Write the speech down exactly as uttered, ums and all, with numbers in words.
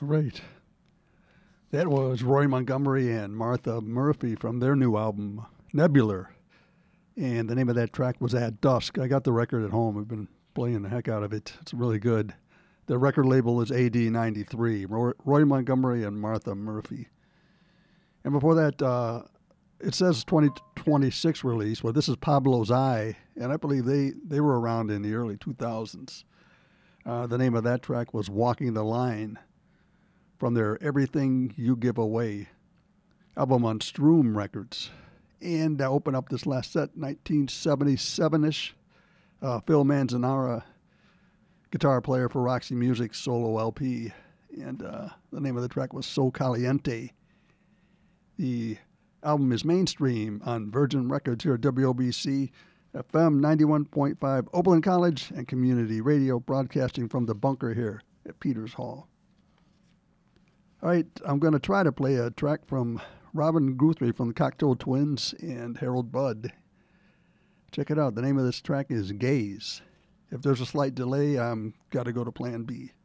Right. That was Roy Montgomery and Martha Murphy from their new album, Nebular. And the name of that track was At Dusk. I got the record at home. I've been playing the heck out of it. It's really good. The record label is A D ninety-three. Roy, Roy Montgomery and Martha Murphy. And before that, uh, it says twenty twenty-six release. Well, this is Pablo's Eye. And I believe they, they were around in the early two thousands. Uh, the name of that track was Walking the Line, from their Everything You Give Away album on Stroom Records. And I open up this last set, nineteen seventy-seven-ish. Uh, Phil Manzanara, guitar player for Roxy Music, solo L P. And uh, the name of the track was So Caliente. The album is Mainstream on Virgin Records here at W O B C F M ninety-one point five, Oberlin College, and community radio broadcasting from the bunker here at Peters Hall. All right, I'm going to try to play a track from Robin Guthrie from the Cocteau Twins and Harold Budd. Check it out. The name of this track is Gaze. If there's a slight delay, I'm got to go to plan B.